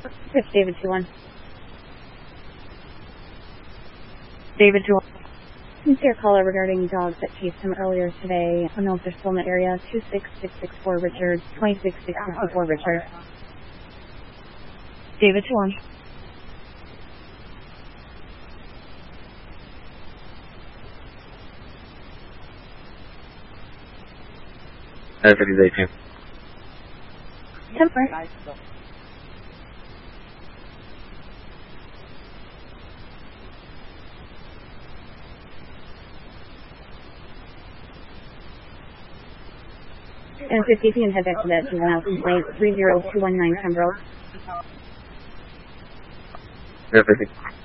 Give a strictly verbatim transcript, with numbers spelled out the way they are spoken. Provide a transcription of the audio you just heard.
It's David two one. David two one. Sincere caller regarding dogs that chased him earlier today. I don't know if they're still in the area. two six six six four Richard. twenty-six six six four Richard. David two one. Have a good day, too. Temper. And fifty, if you can head back to that two one complaint, three zero two one nine Pembroke. Everything.